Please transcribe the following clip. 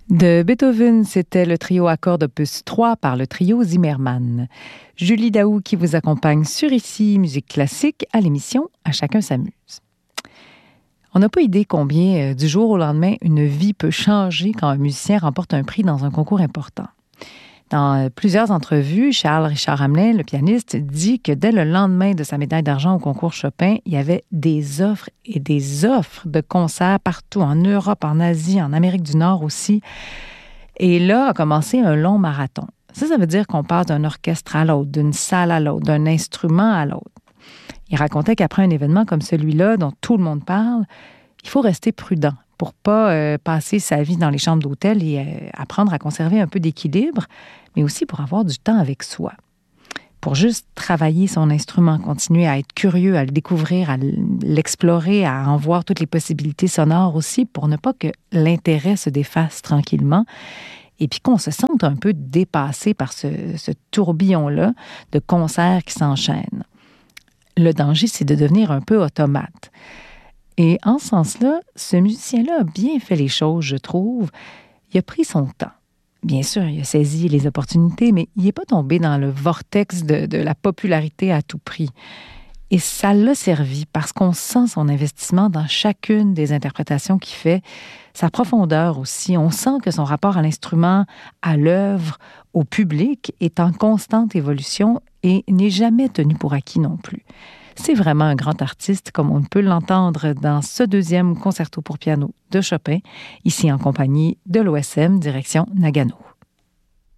De Beethoven, c'était le trio à cordes opus 3 par le trio Zimmermann. Julie Daou qui vous accompagne sur Ici, musique classique, à l'émission À chacun s'amuse. On n'a pas idée combien, du jour au lendemain, une vie peut changer quand un musicien remporte un prix dans un concours important. Dans plusieurs entrevues, Charles Richard Hamelin, le pianiste, dit que dès le lendemain de sa médaille d'argent au concours Chopin, il y avait des offres et des offres de concerts partout, en Europe, en Asie, en Amérique du Nord aussi. Et là a commencé un long marathon. Ça veut dire qu'on passe d'un orchestre à l'autre, d'une salle à l'autre, d'un instrument à l'autre. Il racontait qu'après un événement comme celui-là, dont tout le monde parle, il faut rester prudent pour pas passer sa vie dans les chambres d'hôtel et apprendre à conserver un peu d'équilibre, mais aussi pour avoir du temps avec soi. Pour juste travailler son instrument, continuer à être curieux, à le découvrir, à l'explorer, à en voir toutes les possibilités sonores aussi, pour ne pas que l'intérêt se défasse tranquillement et puis qu'on se sente un peu dépassé par ce tourbillon-là de concerts qui s'enchaînent. Le danger, c'est de devenir un peu automate. Et en ce sens-là, ce musicien-là a bien fait les choses, je trouve. Il a pris son temps. Bien sûr, il a saisi les opportunités, mais il n'est pas tombé dans le vortex de la popularité à tout prix. Et ça l'a servi parce qu'on sent son investissement dans chacune des interprétations qu'il fait, sa profondeur aussi. On sent que son rapport à l'instrument, à l'œuvre, au public est en constante évolution et n'est jamais tenu pour acquis non plus. C'est vraiment un grand artiste, comme on peut l'entendre dans ce deuxième concerto pour piano de Chopin, ici en compagnie de l'OSM, direction Nagano.